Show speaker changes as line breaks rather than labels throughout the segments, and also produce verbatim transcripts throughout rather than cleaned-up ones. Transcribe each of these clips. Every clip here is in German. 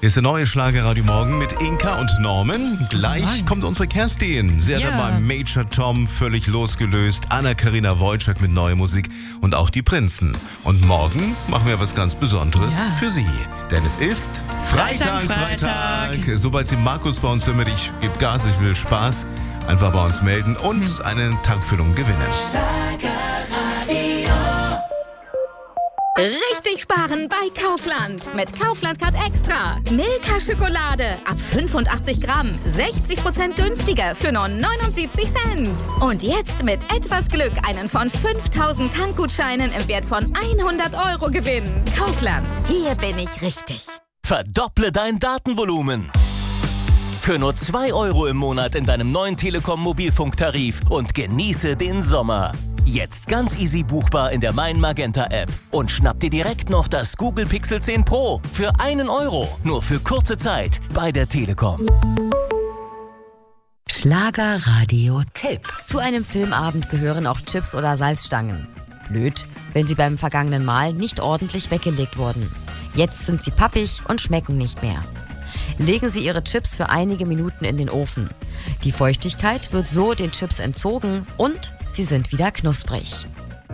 Hier ist der neue Schlagerradio Morgen mit Inka und Norman. Gleich
Nein.
kommt unsere Kerstin. Sie hat
Ja.
beim Major Tom völlig losgelöst. Anna-Karina Wojcik mit neuer Musik und auch die Prinzen. Und morgen machen wir was ganz Besonderes
Ja.
für Sie. Denn es ist Freitag,
Freitag,
Freitag.
Freitag.
Sobald Sie Markus bei uns hören, ich gebe Gas, ich will Spaß, einfach bei uns melden und
Hm.
eine Tankfüllung gewinnen.
Richtig sparen bei Kaufland. Mit Kaufland Card Extra. Milka Schokolade ab fünfundachtzig Gramm. sechzig Prozent günstiger für nur neunundsiebzig Cent. Und jetzt mit etwas Glück einen von fünftausend Tankgutscheinen im Wert von hundert Euro gewinnen. Kaufland. Hier bin ich richtig.
Verdopple dein Datenvolumen. Für nur zwei Euro im Monat in deinem neuen Telekom-Mobilfunktarif und genieße den Sommer. Jetzt ganz easy buchbar in der Mein Magenta App. Und schnapp dir direkt noch das Google Pixel zehn Pro für einen Euro. Nur für kurze Zeit bei der Telekom.
Schlagerradio-Tipp. Zu einem Filmabend gehören auch Chips oder Salzstangen. Blöd, wenn sie beim vergangenen Mal nicht ordentlich weggelegt wurden. Jetzt sind sie pappig und schmecken nicht mehr. Legen Sie Ihre Chips für einige Minuten in den Ofen. Die Feuchtigkeit wird so den Chips entzogen und sie sind wieder knusprig.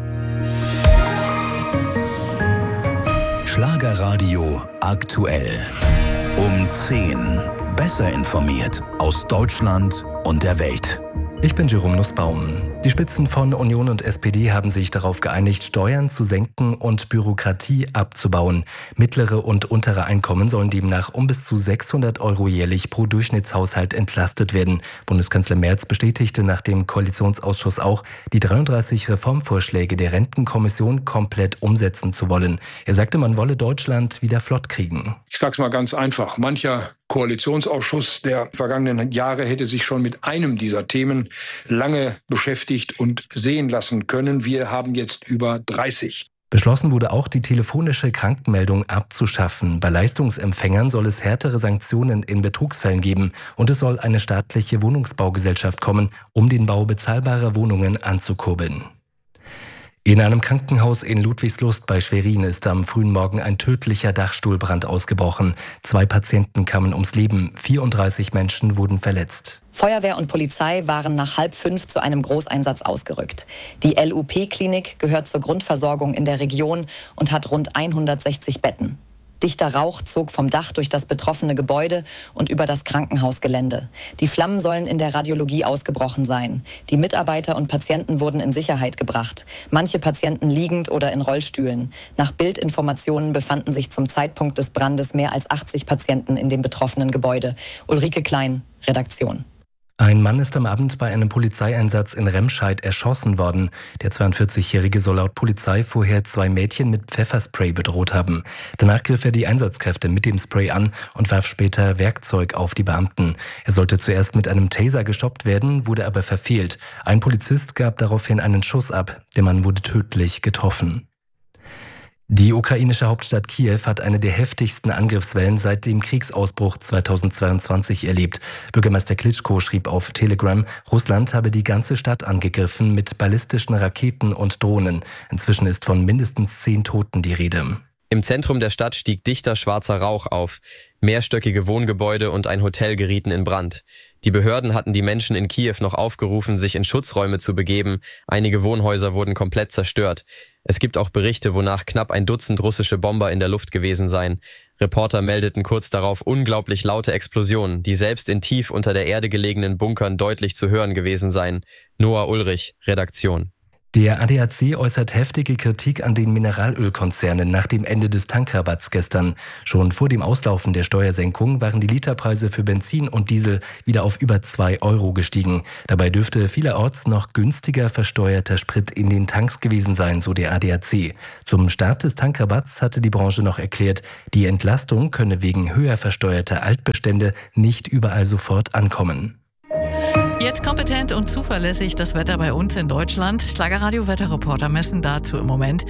Schlagerradio aktuell. Um zehn. Besser informiert aus Deutschland und der Welt.
Ich bin Jerome Nussbaum. Die Spitzen von Union und S P D haben sich darauf geeinigt, Steuern zu senken und Bürokratie abzubauen. Mittlere und untere Einkommen sollen demnach um bis zu sechshundert Euro jährlich pro Durchschnittshaushalt entlastet werden. Bundeskanzler Merz bestätigte nach dem Koalitionsausschuss auch, die dreiunddreißig Reformvorschläge der Rentenkommission komplett umsetzen zu wollen. Er sagte, man wolle Deutschland wieder flott kriegen.
Ich sag's mal ganz einfach. Mancher Koalitionsausschuss der vergangenen Jahre hätte sich schon mit einem dieser Themen lange beschäftigt und sehen lassen können. Wir haben jetzt über dreißig.
Beschlossen wurde auch, die telefonische Krankmeldung abzuschaffen. Bei Leistungsempfängern soll es härtere Sanktionen in Betrugsfällen geben und es soll eine staatliche Wohnungsbaugesellschaft kommen, um den Bau bezahlbarer Wohnungen anzukurbeln. In einem Krankenhaus in Ludwigslust bei Schwerin ist am frühen Morgen ein tödlicher Dachstuhlbrand ausgebrochen. Zwei Patienten kamen ums Leben, vierunddreißig Menschen wurden verletzt.
Feuerwehr und Polizei waren nach halb fünf zu einem Großeinsatz ausgerückt. Die L U P-Klinik gehört zur Grundversorgung in der Region und hat rund hundertsechzig Betten. Dichter Rauch zog vom Dach durch das betroffene Gebäude und über das Krankenhausgelände. Die Flammen sollen in der Radiologie ausgebrochen sein. Die Mitarbeiter und Patienten wurden in Sicherheit gebracht. Manche Patienten liegend oder in Rollstühlen. Nach Bildinformationen befanden sich zum Zeitpunkt des Brandes mehr als achtzig Patienten in dem betroffenen Gebäude. Ulrike Klein, Redaktion.
Ein Mann ist am Abend bei einem Polizeieinsatz in Remscheid erschossen worden. Der zweiundvierzigjährige soll laut Polizei vorher zwei Mädchen mit Pfefferspray bedroht haben. Danach griff er die Einsatzkräfte mit dem Spray an und warf später Werkzeug auf die Beamten. Er sollte zuerst mit einem Taser gestoppt werden, wurde aber verfehlt. Ein Polizist gab daraufhin einen Schuss ab. Der Mann wurde tödlich getroffen. Die ukrainische Hauptstadt Kiew hat eine der heftigsten Angriffswellen seit dem Kriegsausbruch zweitausendzweiundzwanzig erlebt. Bürgermeister Klitschko schrieb auf Telegram, Russland habe die ganze Stadt angegriffen mit ballistischen Raketen und Drohnen. Inzwischen ist von mindestens zehn Toten die Rede.
Im Zentrum der Stadt stieg dichter schwarzer Rauch auf. Mehrstöckige Wohngebäude und ein Hotel gerieten in Brand. Die Behörden hatten die Menschen in Kiew noch aufgerufen, sich in Schutzräume zu begeben. Einige Wohnhäuser wurden komplett zerstört. Es gibt auch Berichte, wonach knapp ein Dutzend russische Bomber in der Luft gewesen seien. Reporter meldeten kurz darauf unglaublich laute Explosionen, die selbst in tief unter der Erde gelegenen Bunkern deutlich zu hören gewesen seien. Noah Ulrich, Redaktion.
Der A D A C äußert heftige Kritik an den Mineralölkonzernen nach dem Ende des Tankrabatts gestern. Schon vor dem Auslaufen der Steuersenkung waren die Literpreise für Benzin und Diesel wieder auf über zwei Euro gestiegen. Dabei dürfte vielerorts noch günstiger versteuerter Sprit in den Tanks gewesen sein, so der A D A C. Zum Start des Tankrabatts hatte die Branche noch erklärt, die Entlastung könne wegen höher versteuerter Altbestände nicht überall sofort ankommen.
Jetzt kompetent und zuverlässig das Wetter bei uns in Deutschland. Schlagerradio-Wetterreporter messen dazu im Moment